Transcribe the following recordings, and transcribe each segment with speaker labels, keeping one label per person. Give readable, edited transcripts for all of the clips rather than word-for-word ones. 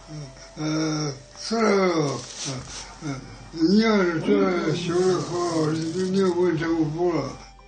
Speaker 1: 是你要是觉得修得好，你就问政府了，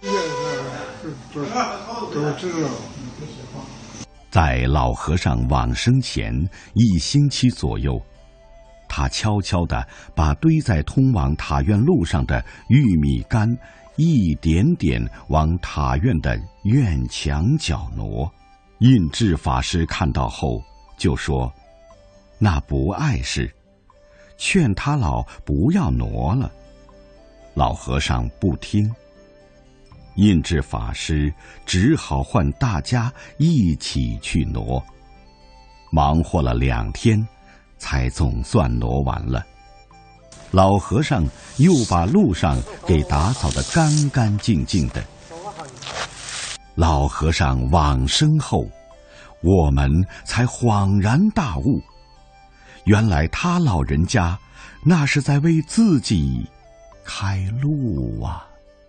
Speaker 1: 都知道。
Speaker 2: 在老和尚往生前1星期左右，他悄悄地把堆在通往塔院路上的玉米杆一点点往塔院的院墙角挪。印智法师看到后就说：“那不碍事，劝他老不要挪了。”老和尚不听，印智法师只好唤大家一起去挪，忙活了2天，才总算挪完了。老和尚又把路上给打扫得干干净净的。老和尚往生后，我们才恍然大悟，原来他老人家那是在为自己开路啊。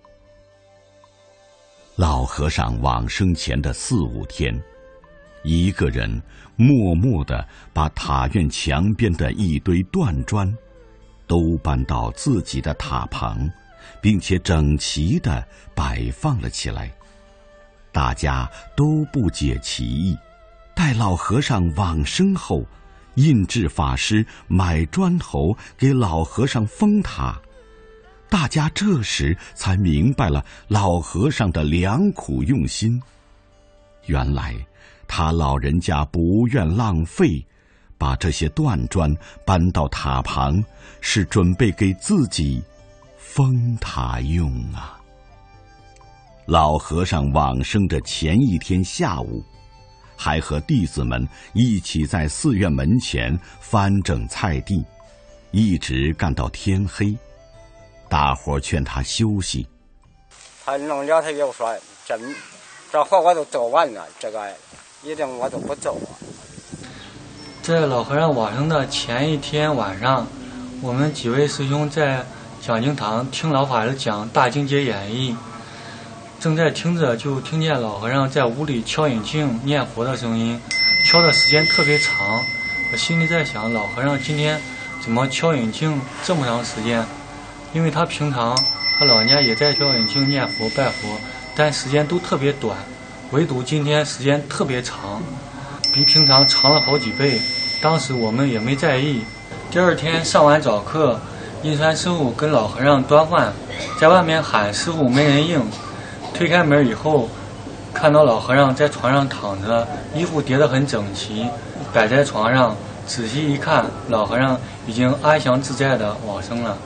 Speaker 2: 老和尚往生前的4、5天，一个人默默地把塔院墙边的一堆断砖都搬到自己的塔旁，并且整齐地摆放了起来。大家都不解其意。待老和尚往生后，印智法师买砖头给老和尚封塔，大家这时才明白了老和尚的良苦用心。原来他老人家不愿浪费，把这些断砖搬到塔旁，是准备给自己封塔用啊。老和尚往生的前1天下午，还和弟子们一起在寺院门前翻整菜地，一直干到天黑。大伙劝他休息，
Speaker 3: 他弄了，他又说这活我都做完了，这个一定我都不走啊。
Speaker 4: 在老和尚往生的前1天晚上，我们几位师兄在讲经堂听老法师讲《大经解演义》，正在听着，就听见老和尚在屋里敲引磬念佛的声音，敲的时间特别长。我心里在想，老和尚今天怎么敲引磬这么长时间？因为他平常他老人家也在敲引磬念佛拜佛，但时间都特别短，唯独今天时间特别长，比平常长了好几倍。当时我们也没在意。第2天上完早课，印川师傅跟老和尚端饭，在外面喊师傅没人应。推开门以后，看到老和尚在床上躺着，衣服叠得很整齐，摆在床上。仔细一看，老和尚已经安详自在地往生了。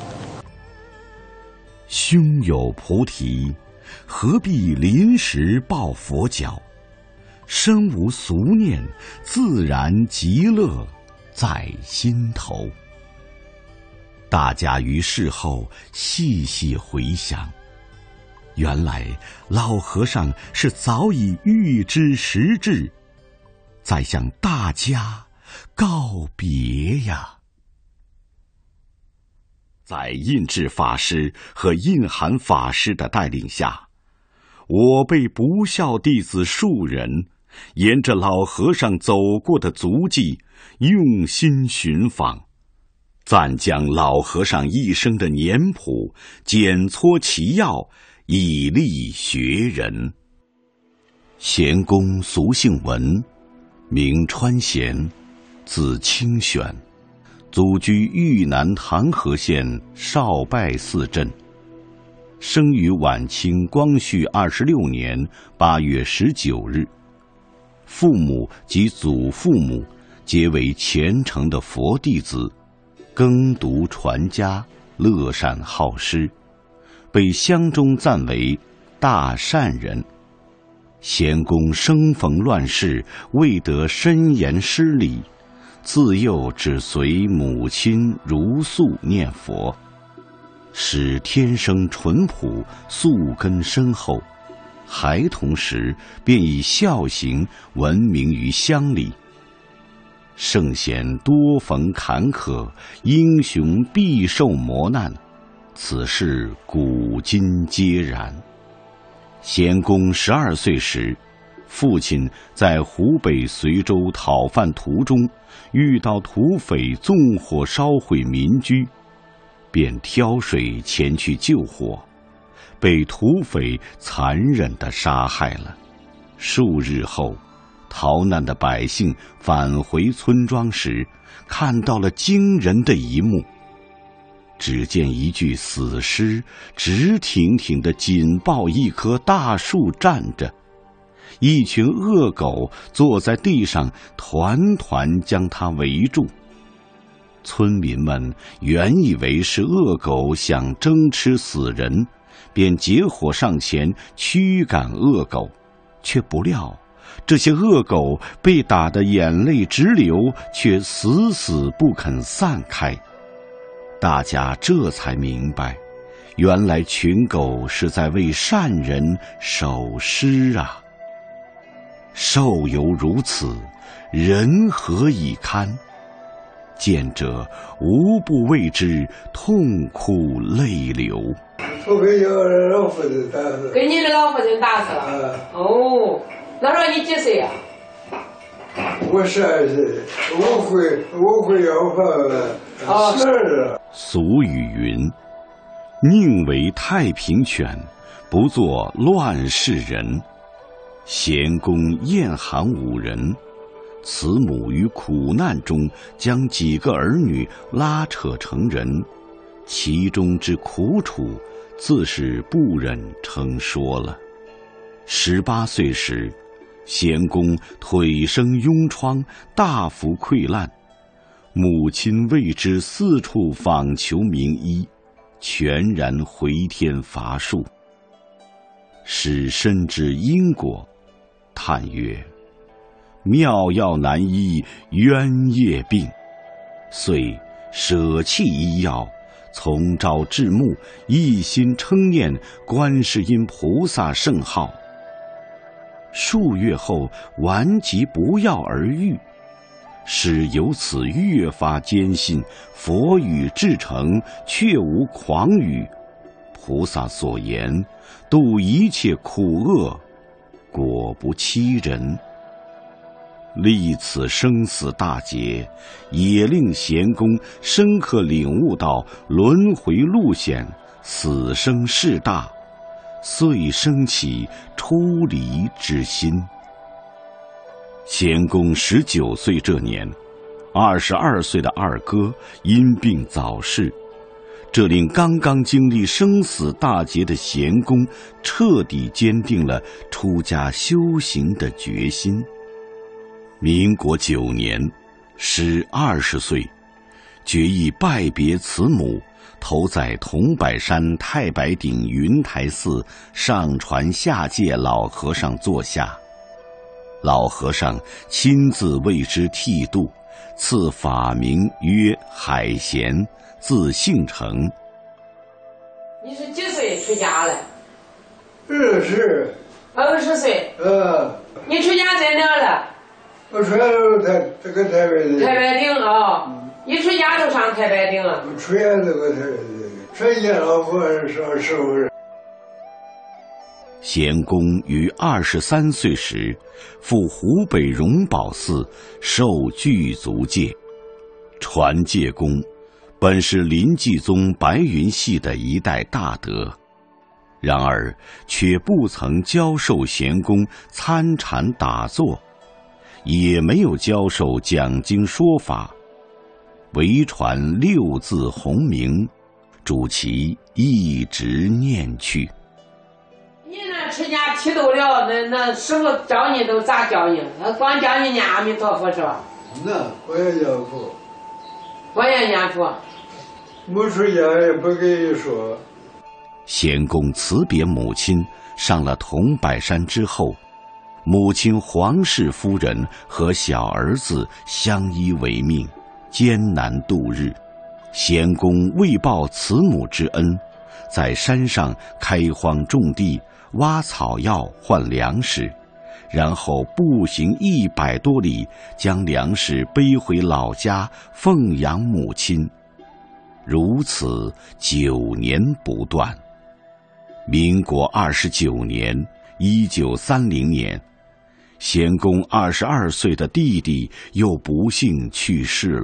Speaker 2: 胸有菩提，何必临时抱佛脚？身无俗念，自然极乐在心头。大家于事后细细回想，原来老和尚是早已预知时至，在向大家告别呀。在印智法师和印涵法师的带领下，我辈不孝弟子数人沿着老和尚走过的足迹用心寻访，暂将老和尚一生的年谱检撮其要，以利学人。贤公俗姓文，名川贤，字清玄，祖居豫南唐河县少拜寺镇，生于晚清光绪26年8月19日。父母及祖父母皆为虔诚的佛弟子，耕读传家，乐善好施，被乡中赞为大善人。贤公生逢乱世，未得深研师礼，自幼只随母亲如素念佛，使天生淳朴，素根深厚。孩童时便以孝行闻名于乡里。圣贤多逢坎坷，英雄必受磨难，此事古今皆然。贤公12岁时， 父亲在湖北随州讨饭途中遇到土匪纵火烧毁民居，便挑水前去救火，被土匪残忍地杀害了。数日后，逃难的百姓返回村庄时，看到了惊人的一幕。只见一具死尸直挺挺地紧抱一棵大树站着，一群恶狗坐在地上团团将它围住。村民们原以为是恶狗想争吃死人，便结伙上前驱赶恶狗，却不料这些恶狗被打得眼泪直流，却死死不肯散开。大家这才明白，原来群狗是在为善人守尸啊！兽犹如此，人何以堪？见者无不为之痛哭泪流。
Speaker 1: 我给我老父亲打死。
Speaker 5: 给你的老父亲打死了？哦，那时候你几岁呀？
Speaker 1: 我12岁，我会要饭12了。
Speaker 2: 俗语云：宁为太平犬，不做乱世人。贤公晏寒5人，慈母于苦难中将几个儿女拉扯成人，其中之苦楚，自是不忍称说了。18岁时，贤公腿生痈疮，大幅溃烂，母亲为之四处访求名医，全然回天乏术。使深知因果，叹曰：妙药难医冤业病，遂舍弃医药，从朝至暮，一心称念观世音菩萨圣号。数月后，顽疾不药而愈，使由此越发坚信佛语至诚，确无诳语。菩萨所言，度一切苦厄，果不欺人。历此生死大劫，也令贤公深刻领悟到轮回路险，死生事大，遂生起出离之心。贤公19岁这年，22岁的二哥因病早逝，这令刚刚经历生死大劫的贤公彻底坚定了出家修行的决心。民国9年，时20岁，决意拜别慈母，投在桐柏山太白顶云台寺上传下界老和尚座下。老和尚亲自为之剃度，赐法名曰海贤，字姓成。
Speaker 5: 你是几岁出家了
Speaker 1: 20
Speaker 5: 岁。你出家在哪了？
Speaker 1: 我出家都这个台北的。
Speaker 5: 太白顶啊！你出家都上太白顶啊？
Speaker 1: 我出家这个台北的，这些老和尚师傅。
Speaker 2: 贤公于23岁时，赴湖北荣宝寺受具足戒。传戒公本是临济宗白云系的一代大德，然而却不曾教授贤公参禅打坐，也没有教授讲经说法，唯传6字洪名，主其一直念去。
Speaker 5: 你那出家剃度了，那师傅教你都咋教你？他光教你念阿弥陀佛是吧？
Speaker 1: 那我也念佛，
Speaker 5: 我也念佛。
Speaker 1: 没出家也不给你说。
Speaker 2: 贤公辞别母亲，上了桐柏山之后，母亲黄氏夫人和小儿子相依为命，艰难度日。贤公为报慈母之恩，在山上开荒种地，挖草药换粮食，然后步行100多里，将粮食背回老家奉养母亲。如此9年不断。民国29年，1930年， 贤公22岁的弟弟又不幸去世了。